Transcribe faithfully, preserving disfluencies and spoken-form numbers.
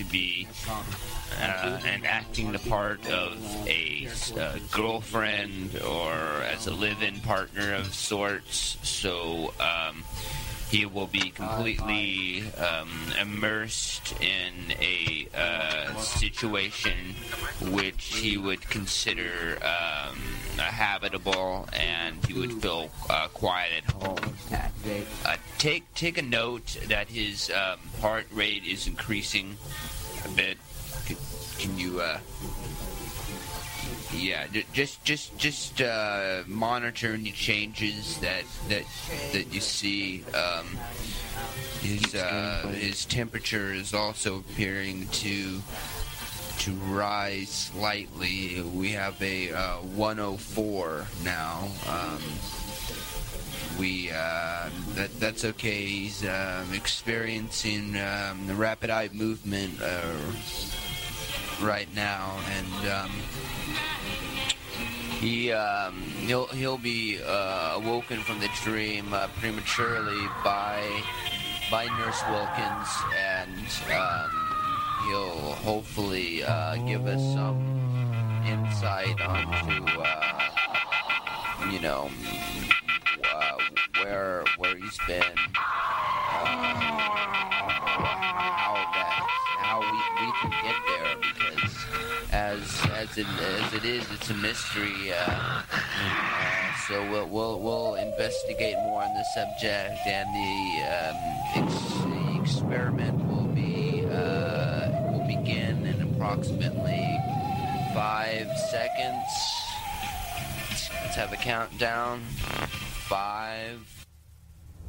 be uh, and acting the part of a uh, girlfriend or as a live-in partner of sorts. So um, he will be completely um, immersed in a uh, situation which he would consider um, habitable, and he would feel uh, quiet at home. Uh, take take a note that his um, heart rate is increasing a bit. Can, can you? Uh, Yeah, just just just uh, monitor any changes that that that you see. Um, his uh, his temperature is also appearing to to rise slightly. We have a uh, one oh four now. Um, we uh, that that's okay. He's um, experiencing um, the rapid eye movement uh, right now, and. Um, He um, he'll he'll be uh, awoken from the dream uh, prematurely by by Nurse Wilkins, and um, he'll hopefully uh, give us some insight onto uh, you know uh, where where he's been, uh, how that how we, we can get there, because as as it as it is, it's a mystery. Uh, uh, so we'll, we'll we'll investigate more on the subject, and the, um, ex- the experiment will be uh, will begin in approximately five seconds. Let's have a countdown. Five,